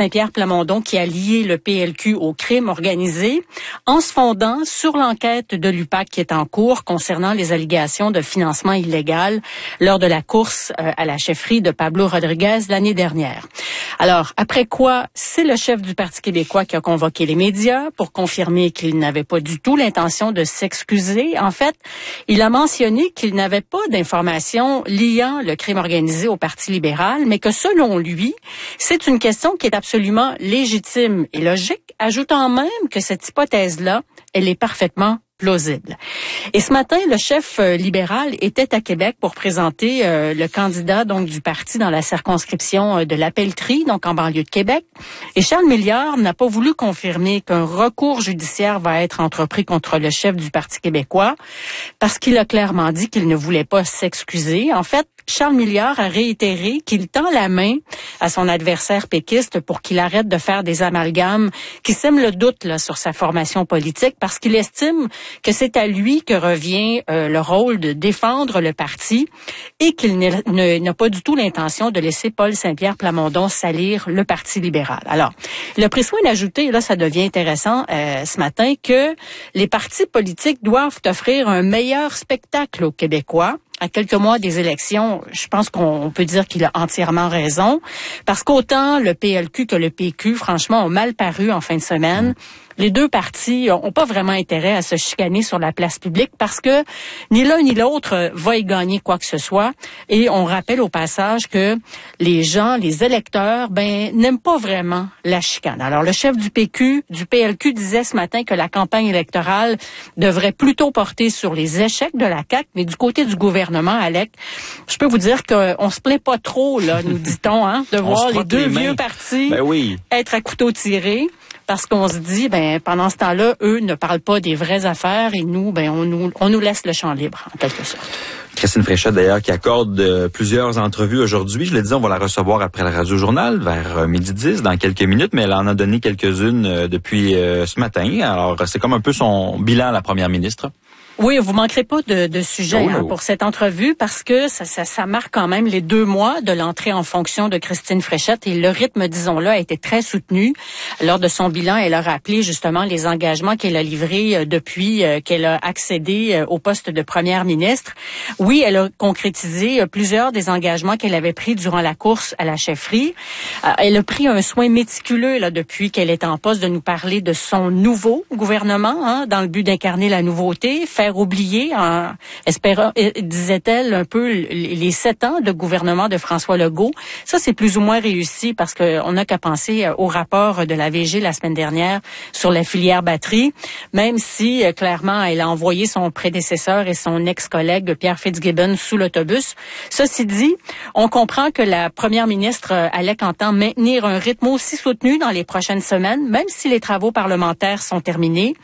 Saint-Pierre Plamondon qui a lié le PLQ au crime organisé en se fondant sur l'enquête de l'UPAC qui est en cours concernant les allégations de financement illégal lors de la course à la chefferie de Pablo Rodriguez l'année dernière. Alors, après quoi, c'est le chef du Parti québécois qui a convoqué les médias pour confirmer qu'il n'avait pas du tout l'intention de s'excuser. En fait, il a mentionné qu'il n'avait pas d'informations liant le crime organisé au Parti libéral, mais que selon lui, c'est une question qui est absolument légitime et logique, ajoutant même que cette hypothèse-là, elle est parfaitement plausible. Et ce matin, le chef libéral était à Québec pour présenter le candidat donc du parti dans la circonscription de la Pelletrie, donc en banlieue de Québec. Et Charles Milliard n'a pas voulu confirmer qu'un recours judiciaire va être entrepris contre le chef du Parti québécois parce qu'il a clairement dit qu'il ne voulait pas s'excuser. En fait, Charles Milliard a réitéré qu'il tend la main à son adversaire péquiste pour qu'il arrête de faire des amalgames qui sèment le doute là, sur sa formation politique parce qu'il estime que c'est à lui que revient le rôle de défendre le parti et qu'il n'a pas du tout l'intention de laisser Paul Saint-Pierre Plamondon salir le Parti libéral. Alors, il a pris soin d'ajouter, là ça devient intéressant ce matin, que les partis politiques doivent offrir un meilleur spectacle aux Québécois. À quelques mois des élections, je pense qu'on peut dire qu'il a entièrement raison, parce qu'autant le PLQ que le PQ, franchement, ont mal paru en fin de semaine. Les deux partis n'ont pas vraiment intérêt à se chicaner sur la place publique parce que ni l'un ni l'autre va y gagner quoi que ce soit. Et on rappelle au passage que les gens, les électeurs, n'aiment pas vraiment la chicane. Alors, le chef du PLQ disait ce matin que la campagne électorale devrait plutôt porter sur les échecs de la CAQ, mais du côté du gouvernement, Alec, je peux vous dire qu'on se plaît pas trop, là, nous dit-on, de voir les deux vieux partis être à couteau tiré. Parce qu'on se dit, pendant ce temps-là, eux ne parlent pas des vraies affaires et nous, on nous laisse le champ libre, en quelque sorte. Christine Fréchette, d'ailleurs, qui accorde plusieurs entrevues aujourd'hui. Je le disais, on va la recevoir après le Radio-Journal, vers 12h10, dans quelques minutes, mais elle en a donné quelques-unes depuis ce matin. Alors, c'est comme un peu son bilan à la première ministre. Oui, vous manquerez pas de sujet pour cette entrevue parce que ça marque quand même les 2 mois de l'entrée en fonction de Christine Fréchette et le rythme, disons-le, a été très soutenu. Lors de son bilan, elle a rappelé justement les engagements qu'elle a livrés depuis qu'elle a accédé au poste de première ministre. Oui, elle a concrétisé plusieurs des engagements qu'elle avait pris durant la course à la chefferie. Elle a pris un soin méticuleux là depuis qu'elle est en poste de nous parler de son nouveau gouvernement, dans le but d'incarner la nouveauté, faire oublier, en espérant, disait-elle, un peu les 7 ans de gouvernement de François Legault. Ça, c'est plus ou moins réussi parce qu'on n'a qu'à penser au rapport de la VG la semaine dernière sur la filière batterie, même si, clairement, elle a envoyé son prédécesseur et son ex-collègue Pierre Fitzgibbon sous l'autobus. Ceci dit, on comprend que la première ministre Alec entend maintenir un rythme aussi soutenu dans les prochaines semaines, même si les travaux parlementaires sont terminés.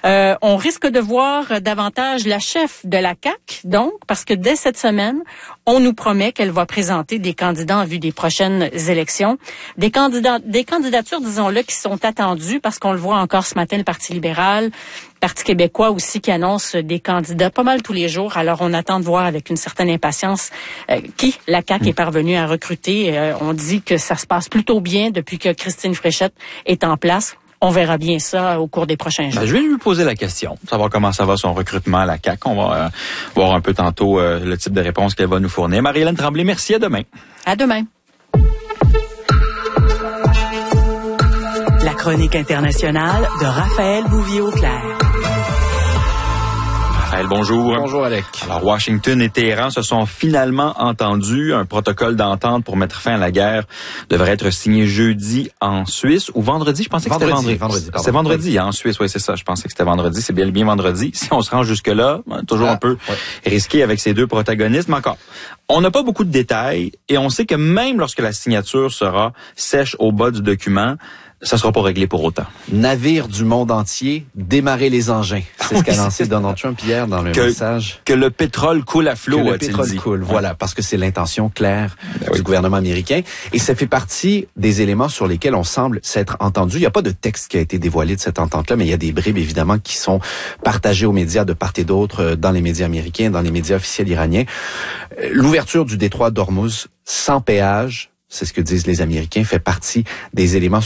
On risque de voir davantage la chef de la CAQ, donc, parce que dès cette semaine, on nous promet qu'elle va présenter des candidats en vue des prochaines élections. Des candidatures, disons-le, qui sont attendues, parce qu'on le voit encore ce matin, le Parti libéral, Parti québécois aussi qui annonce des candidats pas mal tous les jours. Alors, on attend de voir avec une certaine impatience qui la CAQ est parvenue à recruter. On dit que ça se passe plutôt bien depuis que Christine Fréchette est en place. On verra bien ça au cours des prochains jours. Je vais lui poser la question, savoir comment ça va son recrutement à la CAQ. On va voir un peu tantôt le type de réponse qu'elle va nous fournir. Marie-Hélène Tremblay, merci. À demain. À demain. La chronique internationale de Raphaël Bouvier-Auclair. Raphaël, bonjour. Bonjour, Alec. Alors, Washington et Téhéran se sont finalement entendus. Un protocole d'entente pour mettre fin à la guerre devrait être signé jeudi en Suisse ou vendredi. Je pensais que c'était vendredi. C'est vendredi, en Suisse. Oui, c'est ça. Je pensais que c'était vendredi. C'est bien vendredi. Si on se rend jusque-là, toujours un peu risqué avec ces deux protagonistes. Mais encore, on n'a pas beaucoup de détails et on sait que même lorsque la signature sera sèche au bas du document, ça sera pas réglé pour autant. Navire du monde entier, démarrer les engins. C'est ce qu'a lancé Donald Trump hier dans le message. Que le pétrole coule à flot, que le pétrole coule, voilà, parce que c'est l'intention claire du gouvernement américain. Et ça fait partie des éléments sur lesquels on semble s'être entendu. Il n'y a pas de texte qui a été dévoilé de cette entente-là, mais il y a des bribes, évidemment, qui sont partagées aux médias de part et d'autre, dans les médias américains, dans les médias officiels iraniens. L'ouverture du détroit d'Ormuz sans péage, c'est ce que disent les Américains, fait partie des éléments